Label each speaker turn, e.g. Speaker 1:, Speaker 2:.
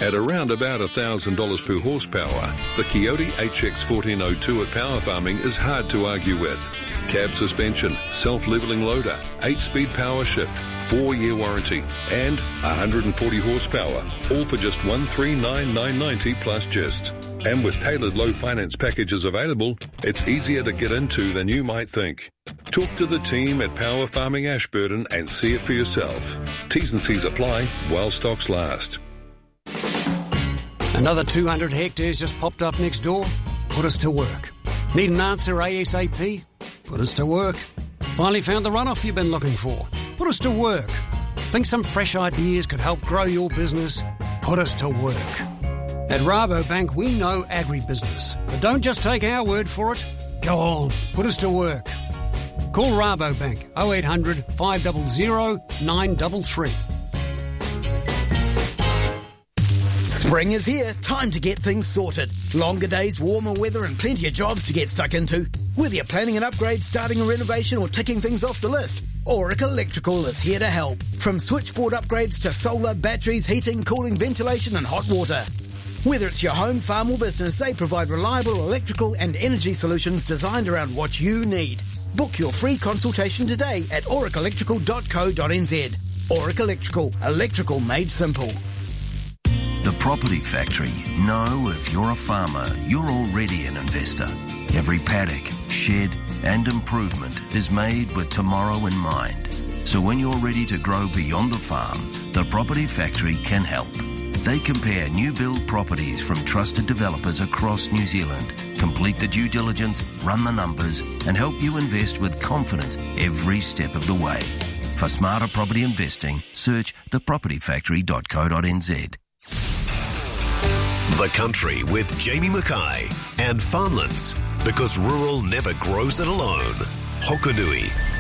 Speaker 1: At around about $1,000 per horsepower, the Coyote HX 1402 at Power Farming is hard to argue with. Cab suspension, self-leveling loader, 8-speed power shift, 4-year warranty, and 140 horsepower, all for just $139,990 plus GIST. And with tailored low finance packages available, it's easier to get into than you might think. Talk to the team at Power Farming Ashburton and see it for yourself. T's and C's apply while stocks last.
Speaker 2: Another 200 hectares just popped up next door? Put us to work. Need an answer ASAP? Put us to work. Finally found the runoff you've been looking for? Put us to work. Think some fresh ideas could help grow your business? Put us to work. At Rabobank, we know agribusiness. But don't just take our word for it. Go on, put us to work. Call Rabobank 0800 500 933.
Speaker 3: Spring is here. Time to get things sorted. Longer days, warmer weather and plenty of jobs to get stuck into. Whether you're planning an upgrade, starting a renovation or ticking things off the list, Oracle Electrical is here to help. From switchboard upgrades to solar, batteries, heating, cooling, ventilation and hot water. Whether it's your home, farm or business, they provide reliable electrical and energy solutions designed around what you need. Book your free consultation today at auracelectrical.co.nz. Oracle Electrical. Electrical made simple.
Speaker 4: The Property Factory know if you're a farmer, you're already an investor. Every paddock, shed and improvement is made with tomorrow in mind. So when you're ready to grow beyond the farm, the Property Factory can help. They compare new build properties from trusted developers across New Zealand, complete the due diligence, run the numbers and help you invest with confidence every step of the way. For smarter property investing, search thepropertyfactory.co.nz.
Speaker 5: The Country with Jamie Mackay and Farmlands, because rural never grows it alone. Hokonui.